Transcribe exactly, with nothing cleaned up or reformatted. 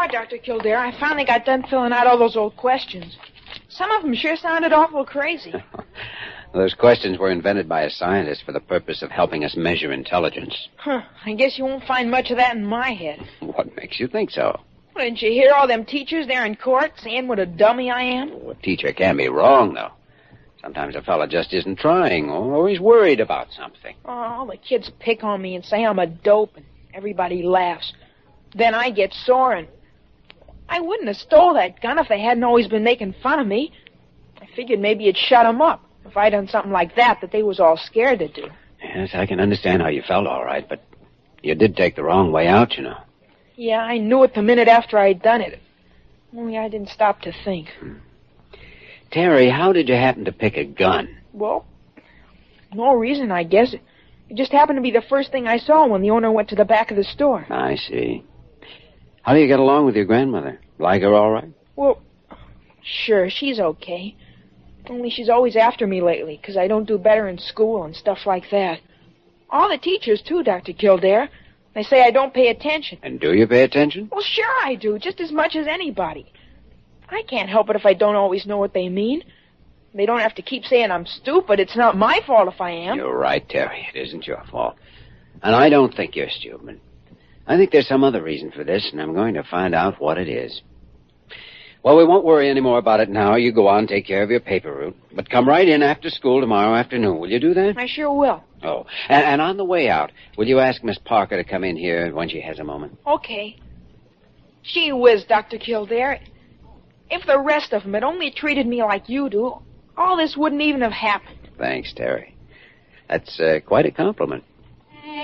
are, Doctor Kildare. I finally got done filling out all those old questions. Some of them sure sounded awful crazy. Those questions were invented by a scientist for the purpose of helping us measure intelligence. Huh. I guess you won't find much of that in my head. What makes you think so? Well, didn't you hear all them teachers there in court saying what a dummy I am? Well, a teacher can be wrong, though. Sometimes a fella just isn't trying, or he's worried about something. Oh, all the kids pick on me and say I'm a dope, and everybody laughs. Then I get sore, and I wouldn't have stole that gun if they hadn't always been making fun of me. I figured maybe it'd shut them up if I'd done something like that that they was all scared to do. Yes, I can understand how you felt, all right, but you did take the wrong way out, you know. Yeah, I knew it the minute after I'd done it. Only I didn't stop to think. Hmm. Terry, how did you happen to pick a gun? Well, no reason, I guess. It just happened to be the first thing I saw when the owner went to the back of the store. I see. How do you get along with your grandmother? Like her all right? Well, sure, she's okay. Only she's always after me lately, because I don't do better in school and stuff like that. All the teachers, too, Doctor Kildare. They say I don't pay attention. And do you pay attention? Well, sure I do, just as much as anybody. I can't help it if I don't always know what they mean. They don't have to keep saying I'm stupid. It's not my fault if I am. You're right, Terry. It isn't your fault. And I don't think you're stupid. I think there's some other reason for this, and I'm going to find out what it is. Well, we won't worry any more about it now. You go on, take care of your paper route. But come right in after school tomorrow afternoon. Will you do that? I sure will. Oh, and, and on the way out, will you ask Miss Parker to come in here when she has a moment? Okay. Gee whiz, Doctor Kildare. If the rest of them had only treated me like you do, all this wouldn't even have happened. Thanks, Terry. That's uh, quite a compliment.